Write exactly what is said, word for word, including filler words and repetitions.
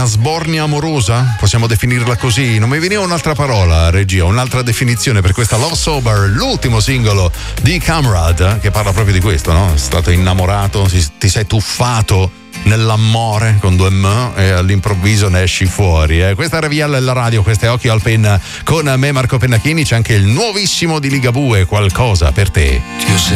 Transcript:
una sbornia amorosa? Possiamo definirla così? Non mi veniva un'altra parola, regia, un'altra definizione per questa Love Sober, l'ultimo singolo di Camrad, che parla proprio di questo, no? È stato innamorato, ti sei tuffato nell'amore con due M e all'improvviso ne esci fuori. Eh. Questa è R V L la radio, questo è Occhio al Penna con me Marco Pennacchini, c'è anche il nuovissimo di Ligabue, Qualcosa per te.